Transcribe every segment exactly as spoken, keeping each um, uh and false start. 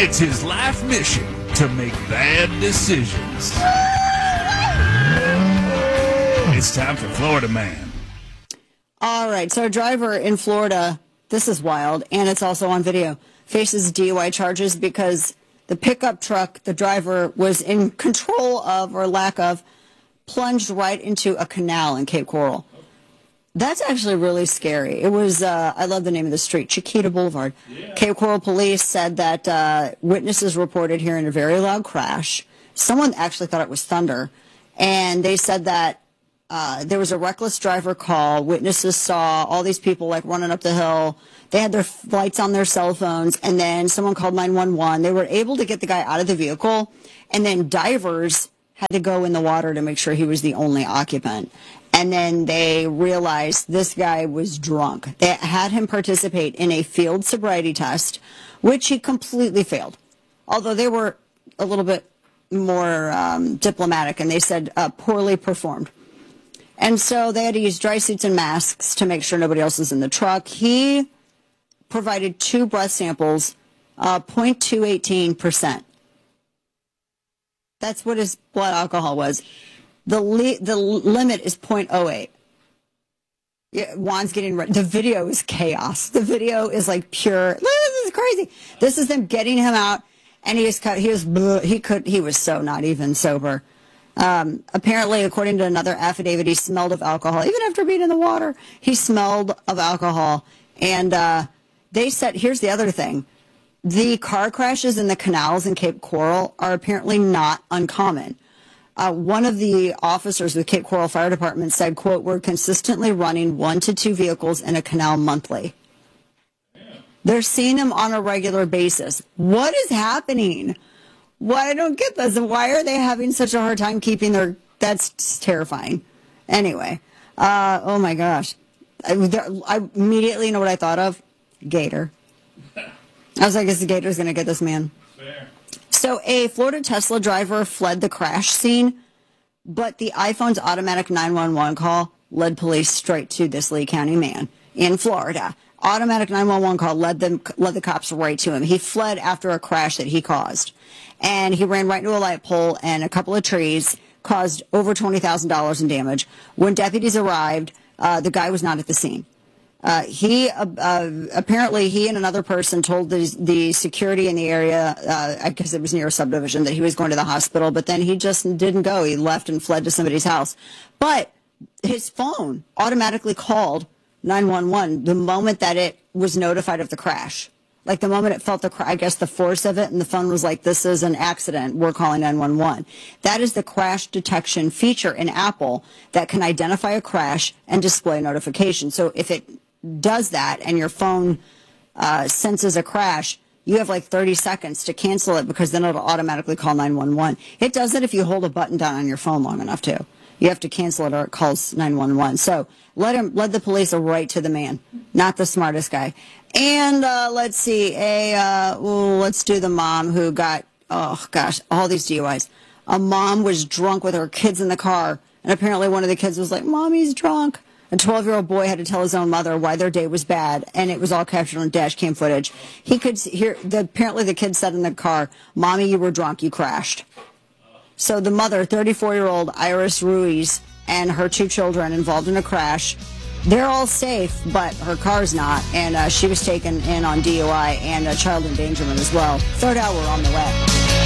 It's his life mission to make bad decisions. It's time for Florida Man. All right, so a driver in Florida, this is wild, and it's also on video, faces D U I charges because the pickup truck the driver was in control of, or lack of, plunged right into a canal in Cape Coral. That's actually really scary. It was, uh, I love the name of the street, Chiquita Boulevard. Yeah. Cape Coral police said that uh, witnesses reported hearing a very loud crash. Someone actually thought it was thunder. And they said that uh, there was a reckless driver call. Witnesses saw all these people like running up the hill. They had their lights on their cell phones. And then someone called nine one one. They were able to get the guy out of the vehicle. And then divers had to go in the water to make sure he was the only occupant. And then they realized this guy was drunk. They had him participate in a field sobriety test, which he completely failed. Although they were a little bit more um, diplomatic, and they said uh, poorly performed. And so they had to use dry suits and masks to make sure nobody else was in the truck. He provided two breath samples, uh, zero point two one eight percent. That's what his blood alcohol was. The li- the limit is zero point zero eight. Yeah, Juan's getting ready. The video is chaos. The video is like pure. This is crazy. This is them getting him out, and he was he was he could he was so not even sober. Um, apparently, according to another affidavit, he smelled of alcohol even after being in the water. He smelled of alcohol, and uh, they said, here's the other thing: the car crashes in the canals in Cape Coral are apparently not uncommon. Uh, one of the officers with Cape Coral Fire Department said, quote, we're consistently running one to two vehicles in a canal monthly. They're seeing them on a regular basis. What is happening? Why I don't get this. And why are they having such a hard time keeping their, that's terrifying. Anyway, uh, oh my gosh. I, I immediately know what I thought of. Gator. I was like, is the Gator's going to get this man? Fair. So a Florida Tesla driver fled the crash scene, but the iPhone's automatic nine one one call led police straight to this Lee County man in Florida. Automatic nine one one call led them led the cops right to him. He fled after a crash that he caused, and he ran right into a light pole and a couple of trees, caused over twenty thousand dollars in damage. When deputies arrived, uh, the guy was not at the scene. Uh, he uh, uh, apparently he and another person told the, the security in the area, uh, I guess it was near a subdivision, that he was going to the hospital, but then he just didn't go. He left and fled to somebody's house. But his phone automatically called nine one one the moment that it was notified of the crash. Like the moment it felt the, I guess, the force of it, and the phone was like, this is an accident, we're calling nine one one. That is the crash detection feature in Apple that can identify a crash and display a notification. So if it does that and your phone uh, senses a crash, you have like thirty seconds to cancel it, because then it'll automatically call nine one one. It does it if you hold a button down on your phone long enough too. You have to cancel it or it calls nine one one. So let him, let the police right to the man, not the smartest guy. And uh, let's see, a uh, well, let's do the mom who got, oh gosh, all these D U Is. A mom was drunk with her kids in the car, and apparently one of the kids was like, Mommy's drunk. A twelve-year-old boy had to tell his own mother why their day was bad, and it was all captured on dash cam footage. He could hear, the, apparently the kid said in the car, Mommy, you were drunk, you crashed. So the mother, thirty-four-year-old Iris Ruiz, and her two children involved in a crash, they're all safe, but her car's not, and uh, she was taken in on D U I and uh, child endangerment as well. Third hour on the way.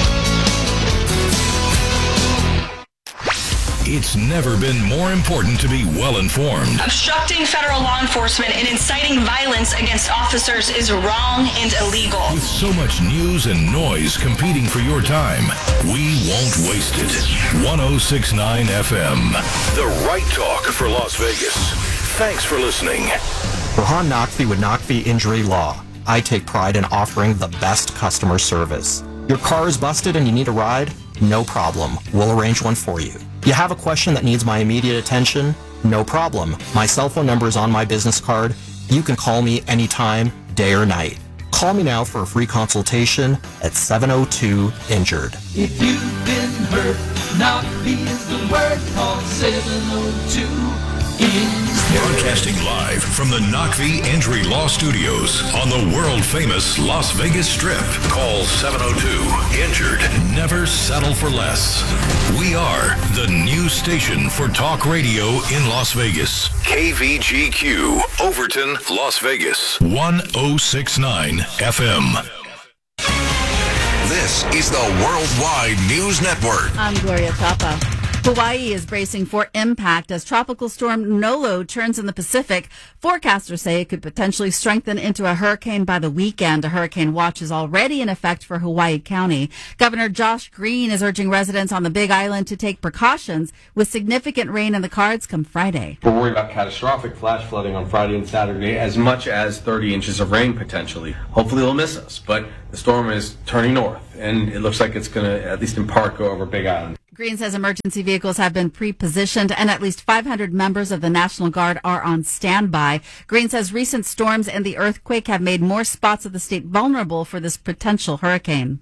It's never been more important to be well-informed. Obstructing federal law enforcement and inciting violence against officers is wrong and illegal. With so much news and noise competing for your time, we won't waste it. one oh six point nine F M, the right talk for Las Vegas. Thanks for listening. Rahan Naqvi with Naqvi Injury Law. I take pride in offering the best customer service. Your car is busted and you need a ride? No problem. We'll arrange one for you. You have a question that needs my immediate attention? No problem. My cell phone number is on my business card. You can call me anytime, day or night. Call me now for a free consultation at seven oh two injured. If you've been hurt, Naqvi is the word. Call seven oh two Broadcasting live from the Knockvie Injury Law Studios on the world-famous Las Vegas Strip. Call seven oh two injured. Never settle for less. We are the new station for talk radio in Las Vegas. K V G Q, Overton, Las Vegas. one oh six point nine F M. This is the Worldwide News Network. I'm Gloria Chapa. Hawaii is bracing for impact as Tropical Storm Nolo turns in the Pacific. Forecasters say it could potentially strengthen into a hurricane by the weekend. A hurricane watch is already in effect for Hawaii County. Governor Josh Green is urging residents on the Big Island to take precautions with significant rain in the cards come Friday. We're worried about catastrophic flash flooding on Friday and Saturday, as much as thirty inches of rain potentially. Hopefully they'll miss us, but the storm is turning north, and it looks like it's going to, at least in part, go over Big Island. Green says emergency vehicles have been pre-positioned and at least five hundred members of the National Guard are on standby. Green says recent storms and the earthquake have made more spots of the state vulnerable for this potential hurricane.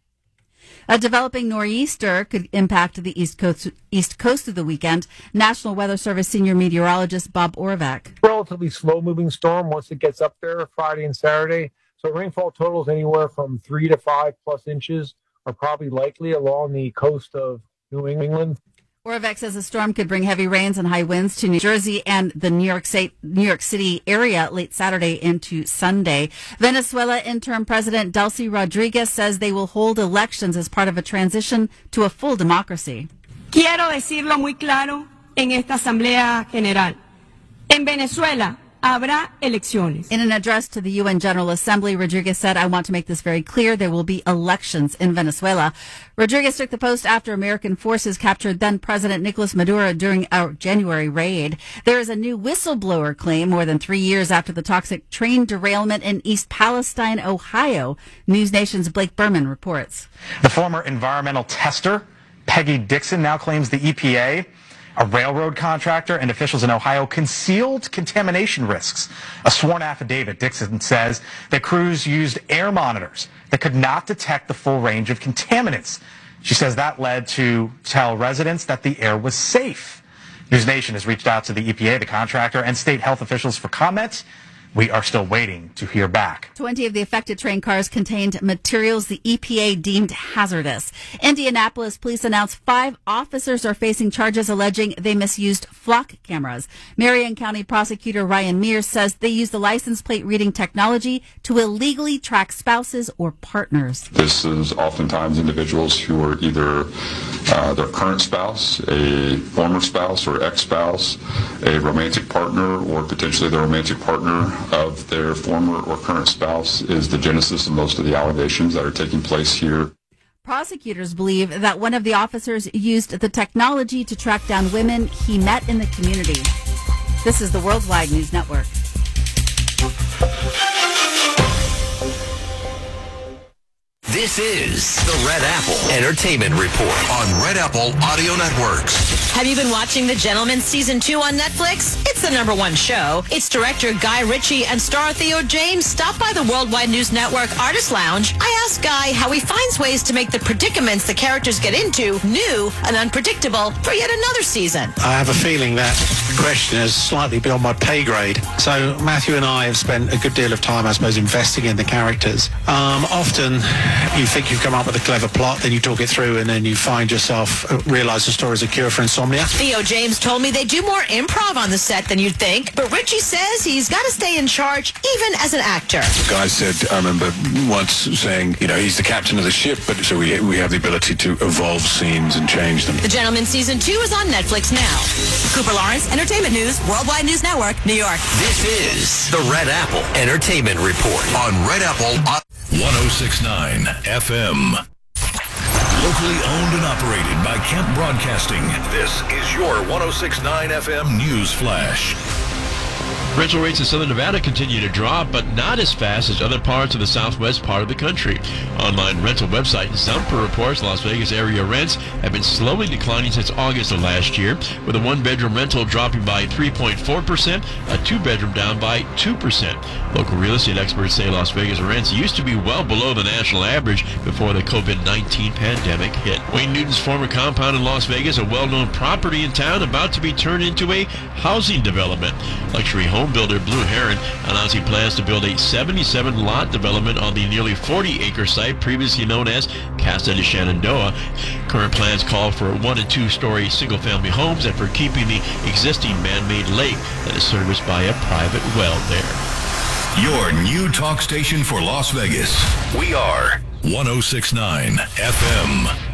A developing nor'easter could impact the East Coast, East Coast of the weekend. National Weather Service senior meteorologist Bob Orvac. Relatively slow-moving storm once it gets up there Friday and Saturday. So rainfall totals anywhere from three to five plus inches are probably likely along the coast of New England. Orvac says the storm could bring heavy rains and high winds to New Jersey and the New York State, New York City area late Saturday into Sunday. Venezuela interim President Delcy Rodriguez says they will hold elections as part of a transition to a full democracy. Quiero decirlo muy claro en esta Asamblea General. En Venezuela habrá elecciones. In an address to the U N General Assembly, Rodriguez said, I want to make this very clear. There will be elections in Venezuela. Rodriguez took the post after American forces captured then-President Nicolas Maduro during our January raid. There is a new whistleblower claim more than three years after the toxic train derailment in East Palestine, Ohio. News Nation's Blake Berman reports. The former environmental tester, Peggy Dixon, now claims the E P A, a railroad contractor, and officials in Ohio concealed contamination risks. A sworn affidavit, Dixon says that crews used air monitors that could not detect the full range of contaminants. She says that led to tell residents that the air was safe. News Nation has reached out to the E P A, the contractor, and state health officials for comment. We are still waiting to hear back. twenty of the affected train cars contained materials the E P A deemed hazardous. Indianapolis police announced five officers are facing charges alleging they misused flock cameras. Marion County prosecutor Ryan Mears says they used the license plate reading technology to illegally track spouses or partners. This is oftentimes individuals who are either uh, their current spouse, a former spouse or ex-spouse, a romantic partner, or potentially the romantic partner of their former or current spouse is the genesis of most of the allegations that are taking place here. Prosecutors believe that one of the officers used the technology to track down women he met in the community. This is the Worldwide News Network. This is the Red Apple Entertainment Report on Red Apple Audio Networks. Have you been watching The Gentleman Season two on Netflix? It's the number one show. Its director Guy Ritchie and star Theo James stop by the Worldwide News Network Artist Lounge. I asked Guy how he finds ways to make the predicaments the characters get into new and unpredictable for yet another season. I have a feeling that question is slightly beyond my pay grade. So Matthew and I have spent a good deal of time, I suppose, investing in the characters. Um, often you think you've come up with a clever plot, then you talk it through, and then you find yourself uh, realize the story is a cure for insomnia. Theo James told me they do more improv on the set than you'd think, but Ritchie says he's got to stay in charge even as an actor. The guy said, I remember once saying, you know, he's the captain of the ship, but so we we have the ability to evolve scenes and change them. The Gentleman Season two is on Netflix now. Cooper Lawrence, Entertainment News, Worldwide News Network, New York. This is the Red Apple Entertainment Report on Red Apple one oh six point nine F M. Locally owned and operated by Kemp Broadcasting. This is your one oh six point nine F M News Flash. Rental rates in Southern Nevada continue to drop, but not as fast as other parts of the southwest part of the country. Online rental website Zumper reports Las Vegas area rents have been slowly declining since August of last year, with a one-bedroom rental dropping by three point four percent, a two-bedroom down by two percent. Local real estate experts say Las Vegas rents used to be well below the national average before the COVID nineteen pandemic hit. Wayne Newton's former compound in Las Vegas, a well-known property in town, about to be turned into a housing development. Luxury home builder Blue Heron announced he plans to build a seventy-seven lot development on the nearly forty acre site previously known as Casa de Shenandoah. Current plans call for one and two story single family homes and for keeping the existing man-made lake that is serviced by a private well there. Your new talk station for Las Vegas. We are one oh six point nine F M.